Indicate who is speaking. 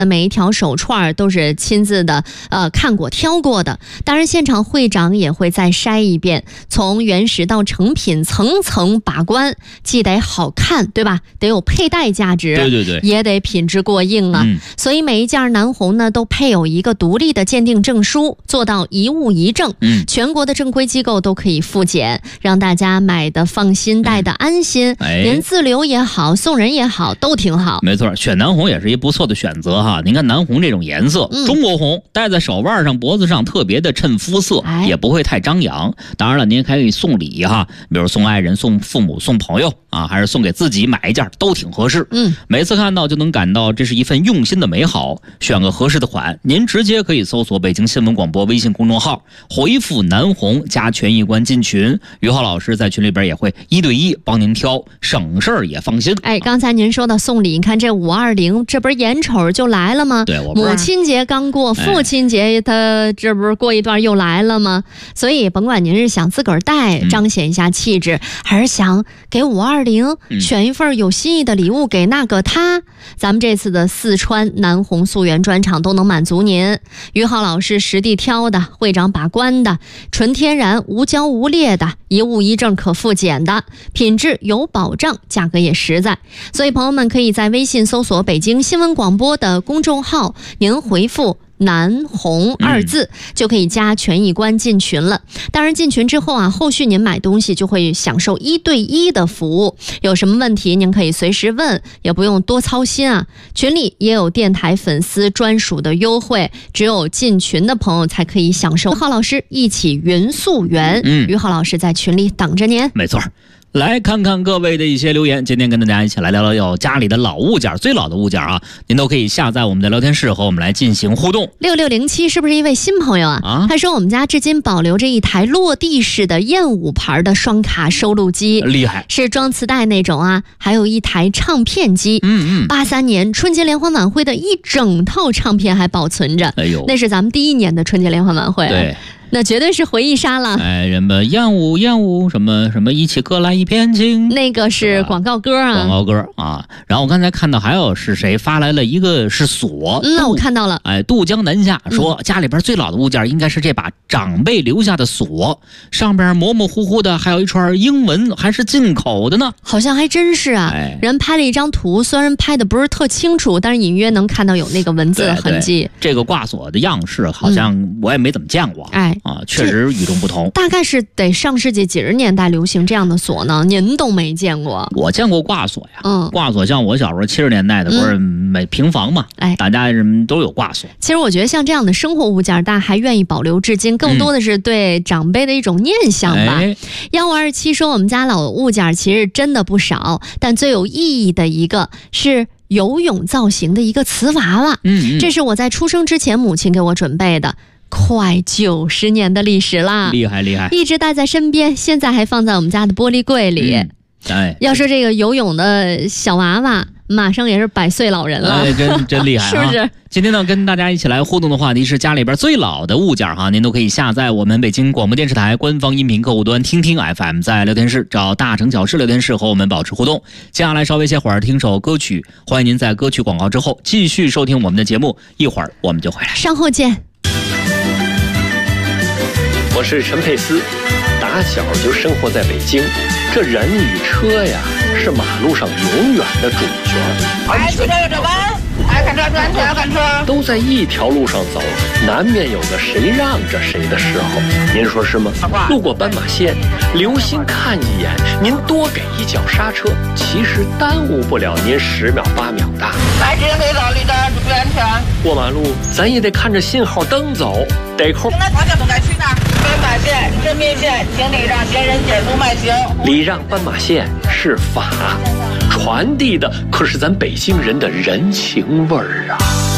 Speaker 1: 每一条手串都是亲自的看过挑过的。当然现场会长也会再筛一遍，从原石到成品层层把关，既得好看对吧，得有佩戴价值，
Speaker 2: 对，
Speaker 1: 也得品质过硬啊。所以每一件南红呢都配有一个独立的鉴定证书，做到一物一证，全国的正规机构都可以复检，让大家买的放心，戴的安心，您自留也好，送人也好，都挺好。
Speaker 2: 没错，选南红也是一不错的选择哈。您看南红这种颜色，中国红，戴在手腕上、脖子上特别的衬肤色，也不会太张扬。当然了，您还可以送礼哈，比如送爱人、送父母、送朋友啊，还是送给自己买一件都挺合适。每次看到就能感到这是一份用心的美好。选个合适的款，您直接可以搜索北京新闻广播微信公众号，回复南红加权益观进群，于浩老师在群里边也会1对1帮您挑，省事儿也放心。
Speaker 1: 刚才您说到送礼，你看这520，这不是眼瞅就来了吗？
Speaker 2: 对，我
Speaker 1: 母亲节刚过，父亲节它这不是过一段又来了吗？所以甭管您是想自个儿戴彰显一下气质，还是想给520选一份有心意的礼物给那个他，咱们这次的四川南红溯源专场都能满足您。于浩老师实地挑的，会长把关的，纯天然无胶无裂的，一物一证可复检的，品质有保障，价格也实在。所以朋友们可以在微信搜索北京新闻广播的公众号，您回复南红2字就可以加权益观进群了。当然进群之后后续您买东西就会享受1对1的服务，有什么问题您可以随时问，也不用多操心啊。群里也有电台粉丝专属的优惠，只有进群的朋友才可以享受。浩老师一起云溯源，于浩老师在群里等着您。
Speaker 2: 没错。来看看各位的一些留言，今天跟大家一起来聊聊家里的老物件，最老的物件啊，您都可以下载我们的聊天室和我们来进行互动。
Speaker 1: 6607是不是一位新朋友啊？他说我们家至今保留着一台落地式的燕舞牌的双卡收录机，
Speaker 2: 厉害，
Speaker 1: 是装磁带那种啊，还有一台唱片机。83年春节联欢晚会的一整套唱片还保存着，那是咱们第1年的春节联欢晚会。
Speaker 2: 对。
Speaker 1: 那绝对是回忆杀了。
Speaker 2: 什么燕舞什么一起歌来一片情，
Speaker 1: 那个是广告歌啊。
Speaker 2: 广告歌啊。然后我刚才看到还有是谁发来了一个是锁。
Speaker 1: 那我看到了。
Speaker 2: 渡江南下说家里边最老的物件应该是这把长辈留下的锁，上边模模糊糊的还有一串英文，还是进口的呢。
Speaker 1: 好像还真是啊。人拍了一张图，虽然拍的不是特清楚，但是隐约能看到有那个文字的痕迹。
Speaker 2: 这个挂锁的样式好像我也没怎么见过。确实与众不同。
Speaker 1: 大概是得上世纪90年代流行这样的锁呢，您都没见过。
Speaker 2: 我见过挂锁呀。挂锁像我小时候70年代的不是买平房嘛，大家都有挂锁。
Speaker 1: 其实我觉得像这样的生活物件大家还愿意保留至今，更多的是对长辈的一种念想吧。1527说我们家老物件其实真的不少，但最有意义的一个是游泳造型的一个瓷娃娃。这是我在出生之前母亲给我准备的，快90年的历史啦，
Speaker 2: 厉害，
Speaker 1: 一直带在身边，现在还放在我们家的玻璃柜里。要说这个游泳的小娃娃，马上也是100岁老人了。
Speaker 2: 真厉害
Speaker 1: 是不是？
Speaker 2: 今天呢，跟大家一起来互动的话题是家里边最老的物件哈，您都可以下载我们北京广播电视台官方音频客户端听听 FM， 在聊天室找大城小事聊天室和我们保持互动。接下来稍微歇会儿听首歌曲，欢迎您在歌曲广告之后继续收听我们的节目，一会儿我们就回来，
Speaker 1: 稍后见。
Speaker 3: 我是陈佩斯，打小就生活在北京，这人与车呀是马路上永远的主角。
Speaker 4: 哎，这边有这弯，哎，看车，看车，看车，
Speaker 3: 都在一条路上走，难免有个谁让着谁的时候，您说是吗？路过斑马线，留心看一眼，您多给一脚刹车，其实耽误不了您10秒8秒的。
Speaker 4: 来，直行可以走，绿灯注意安全。
Speaker 3: 过马路咱也得看着信号灯走，得空。
Speaker 4: 那方向不该去哪？斑马线、正面线，请礼让行人减速慢行。
Speaker 3: 礼让斑马线是法，传递的可是咱北京人的人情味儿啊。